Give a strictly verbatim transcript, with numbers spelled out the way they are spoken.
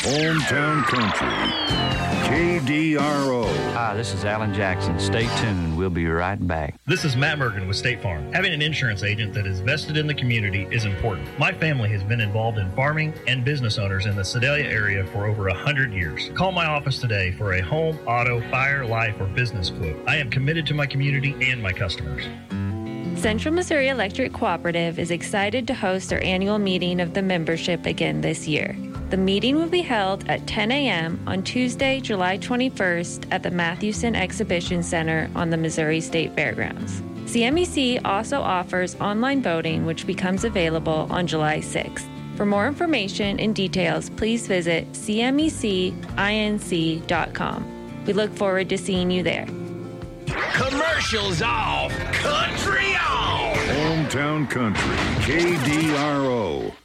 Hometown Country. K D R O. Hi, this is Alan Jackson. Stay tuned. We'll be right back. This is Matt Mergen with State Farm. Having an insurance agent that is vested in the community is important. My family has been involved in farming and business owners in the Sedalia area for over one hundred years. Call my office today for a home, auto, fire, life, or business quote. I am committed to my community and my customers. Central Missouri Electric Cooperative is excited to host their annual meeting of the membership again this year. The meeting will be held at ten a.m. on Tuesday, July twenty-first at the Mathewson Exhibition Center on the Missouri State Fairgrounds. C M E C also offers online voting, which becomes available on July sixth. For more information and details, please visit c m e c inc dot com. We look forward to seeing you there. Commercials off, country on! Hometown Country, K D R O.